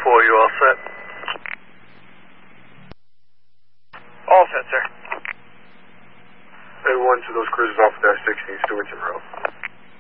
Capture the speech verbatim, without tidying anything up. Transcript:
four, you all set? All set, sir. Hey, one to those cruisers off of that sixteen, Stewart's in row.